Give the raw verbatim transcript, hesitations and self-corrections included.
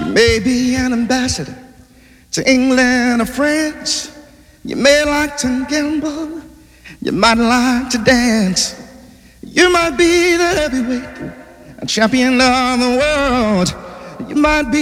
You may be an ambassador to England or France. You may like to gamble. You might like to dance. You might be the heavyweight champion of the world. You might be